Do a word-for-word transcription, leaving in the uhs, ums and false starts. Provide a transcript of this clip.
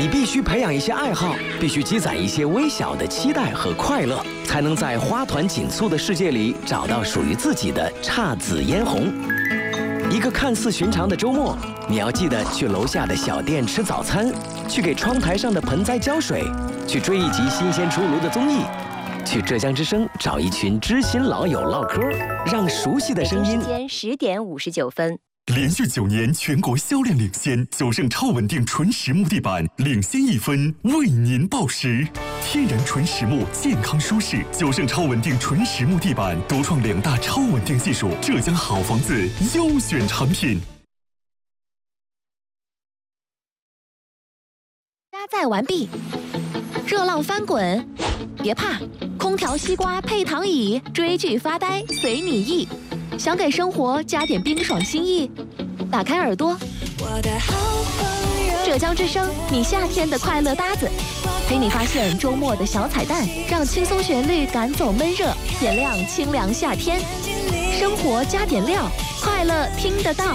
你必须培养一些爱好，必须积攒一些微小的期待和快乐，才能在花团锦簇的世界里找到属于自己的姹紫嫣红。一个看似寻常的周末，你要记得去楼下的小店吃早餐，去给窗台上的盆栽浇水，去追一集新鲜出炉的综艺，去浙江之声找一群知心老友唠嗑，让熟悉的声音。 时间十点五十九分。 连续九年全国销量领先，九盛超稳定纯实木地板领先一分，为您报时。天然纯实木，健康舒适。九盛超稳定纯实木地板独创两大超稳定技术，浙江好房子优选产品。 加载完毕，热浪翻滚，别怕，空调西瓜配躺椅，追剧发呆随你意。想给生活加点冰爽心意，打开耳朵，浙江之声，你夏天的快乐搭子，陪你发现周末的小彩蛋，让轻松旋律赶走闷热，点亮清凉夏天。生活加点料，快乐听得到。